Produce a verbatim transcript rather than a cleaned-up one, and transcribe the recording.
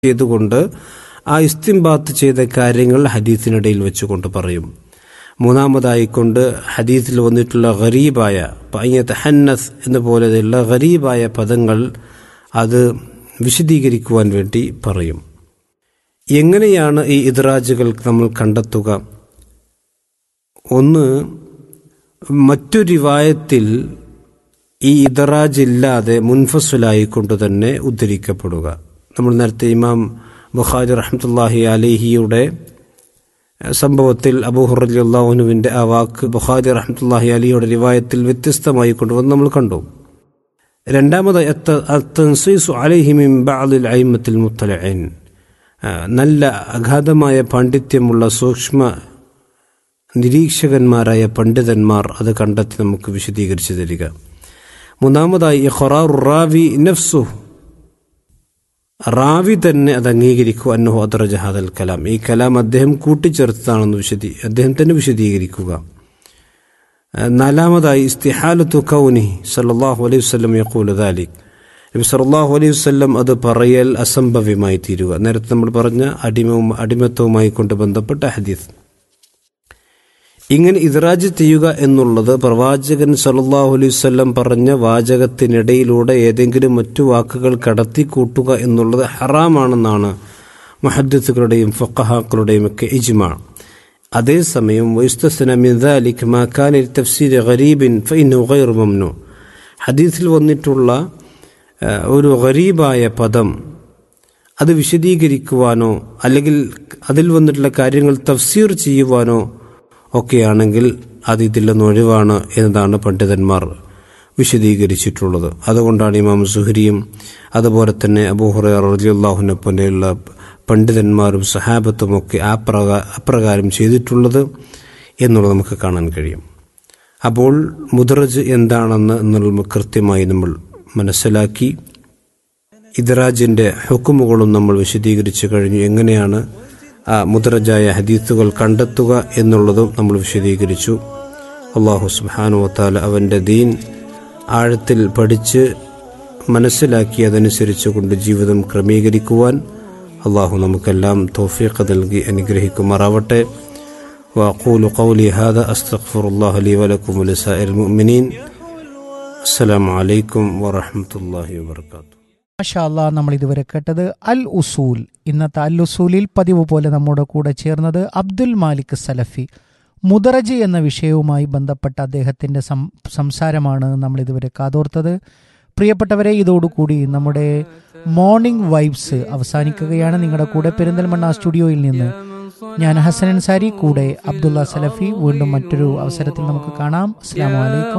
ചെയ്തുകൊണ്ട് ആ ഇസ്തിംബാത്ത് ചെയ്ത കാര്യങ്ങൾ ഹദീസിനിടയിൽ വെച്ചുകൊണ്ട് പറയും. മൂന്നാമതായിക്കൊണ്ട് ഹദീസിൽ വന്നിട്ടുള്ള ഗരീബായ പയ്യത്ത് ഹന്നസ് എന്നുപോലെയുള്ള ഗരീബായ പദങ്ങൾ അത് വിശദീകരിക്കുവാൻ വേണ്ടി പറയും. എങ്ങനെയാണ് ഈ ഇദ്റാജുകൾ നമ്മൾ കണ്ടെത്തുക? ഒന്ന്, മറ്റു റിവായത്തിൽ ഈ ഇദ്റാജ് ഇല്ലാതെ മുൻഫസ്സലായിക്കൊണ്ട് തന്നെ ഉദ്ധരിക്കപ്പെടുക. നമ്മൾ നേരത്തെ ഇമാം ബുഖാരി റഹ്മത്തുള്ളാഹി അലൈഹിയുടെ സംഭവത്തിൽ അബൂ ഹുറൈറ റളിയല്ലാഹു അൻഹുവിന്റെ ആ വാക്ക് ബുഖാരി റഹ്മത്തുള്ളാഹി അലൈഹിയുടെ റിവായത്തിൽ വ്യത്യസ്തമായി കൊണ്ടുവന്ന് നമ്മൾ കണ്ടു. രണ്ടാമതായി അത്തൻസീസു അലൈഹി മിൻ ബഅദിൽ അയിമ്മത്തിൽ മുത്തലഈൻ, നല്ല അഗാധമായ പാണ്ഡിത്യമുള്ള സൂക്ഷ്മ നിരീക്ഷകന്മാരായ പണ്ഡിതന്മാർ അത് കണ്ടെത്തി നമുക്ക് വിശദീകരിച്ചു തരിക. മൂന്നാമതായി ഇഖ്റാറു റാവി നഫ്സുഹു, റാവി തന്നെ അത് അംഗീകരിക്കുക. അന്നഹു അദ്റജ ഹാദൽ കലാം, ഈ കലാം അദ്ദേഹം കൂട്ടിച്ചേർത്തതാണെന്ന് വിശദീ അദ്ദേഹം തന്നെ വിശദീകരിക്കുക. നാലാമതായി ഇസ്തിഹാലത്തു കൗനിഹി സല്ലല്ലാഹു അലൈഹി വസല്ലം യഖൂലു ദാലിക്, നബി സല്ലല്ലാഹു അലൈഹി വസല്ലം അത് പറയൽ അസംഭവ്യമായി തീരുക. നേരത്തെ നമ്മൾ പറഞ്ഞ അടിമവും അടിമത്വവുമായി കൊണ്ട് ബന്ധപ്പെട്ട ഹദീസ്. ഇങ്ങനെ ഇദ്റാജ് ചെയ്യുക എന്നുള്ളത് പ്രവാചകൻ സല്ലല്ലാഹു അലൈഹി വസല്ലം പറഞ്ഞ വാചകത്തിനിടയിലൂടെ ഏതെങ്കിലും മറ്റു വാക്കുകൾ കടത്തിക്കൂട്ടുക എന്നുള്ളത് ഹറാമാണെന്നാണ് മുഹദ്ദിസുകളുടെയും ഫഖഹാക്കളുടെയും ഒക്കെ ഇജ്മാ. അതേസമയം വയുസ്തസ്ന മിൻ ദാലിക മാ കാന ലിതഫ്സീർ ഗരീബിൻ ഫഇന്നഹു ഗൈറു മംനൂ, ഹദീസിൽ വന്നിട്ടുള്ള ഒരു ഗരീബായ പദം അത് വിശദീകരിക്കുവാനോ അല്ലെങ്കിൽ അതിൽ വന്നിട്ടുള്ള കാര്യങ്ങൾ തഫ്സീർ ചെയ്യുവാനോ ഒക്കെയാണെങ്കിൽ അത് ഇതിൽ നിന്ന് ഒഴിവാണ് എന്നതാണ് പണ്ഡിതന്മാർ വിശദീകരിച്ചിട്ടുള്ളത്. അതുകൊണ്ടാണ് ഇമാം സുഹരിയും അതുപോലെ തന്നെ അബൂ ഹുറൈറ റളിയല്ലാഹു അൻഹു പോലെയുള്ള പണ്ഡിതന്മാരും സഹാബത്തും ഒക്കെ ആ പ്രകാ അപ്രകാരം ചെയ്തിട്ടുള്ളത് എന്നുള്ളത് നമുക്ക് കാണാൻ കഴിയും. അപ്പോൾ മുദ്റജ് എന്താണെന്ന് എന്നുള്ള കൃത്യമായി നമ്മൾ മനസ്സിലാക്കി. ഇദ്റാജിന്റെ ഹുക്കുമുകളും നമ്മൾ വിശദീകരിച്ചു കഴിഞ്ഞു. എങ്ങനെയാണ് ആ മുദ്റജായ ഹദീസുകൾ കണ്ടെത്തുക എന്നുള്ളതും നമ്മൾ വിശദീകരിച്ചു. അല്ലാഹു സുബ്ഹാനഹു വ തആല അവന്റെ ദീൻ ആഴത്തിൽ പഠിച്ച് മനസ്സിലാക്കി അതനുസരിച്ച് കൊണ്ട് ജീവിതം ക്രമീകരിക്കുവാൻ അല്ലാഹു നമുക്കെല്ലാം തൗഫീഖ് നൽകി അനുഗ്രഹിക്കുമാറാവട്ടെ. വഅഖൂലു ഖൗലി ഹാദാ അസ്തഗ്ഫിറുല്ലാഹ ലി വലക്കും വലിസാഇറിൽ മുഅ്മിനീൻ. അസ്സലാമു അലൈക്കും വറഹ്മത്തുള്ളാഹി വബറകാതുഹു. മാഷാ അല്ലാഹ്, നമ്മൾ ഇതുവരെ കേട്ടത് അൽ ഉസൂൽ. ഇന്നത്തെ അൽ ഉസൂലിൽ പതിവ് പോലെ നമ്മുടെ കൂടെ ചേർന്നത് അബ്ദുൽ മാലിക് സലഫി. മുദറജ് എന്ന വിഷയവുമായി ബന്ധപ്പെട്ട അദ്ദേഹത്തിൻ്റെ സംസാരമാണ് നമ്മൾ ഇതുവരെ കാതോർത്തത്. പ്രിയപ്പെട്ടവരെ, ഇതോടുകൂടി നമ്മുടെ മോർണിംഗ് വൈബ്സ് അവസാനിക്കുകയാണ്. നിങ്ങളുടെ കൂടെ പെരിന്തൽമണ്ണ സ്റ്റുഡിയോയിൽ നിന്ന് ഞാൻ ഹസൻ അൻസാരി, കൂടെ അബ്ദുള്ള സലഫി. വീണ്ടും മറ്റൊരു അവസരത്തിൽ നമുക്ക് കാണാം. അസ്സലാമു അലൈക്കും.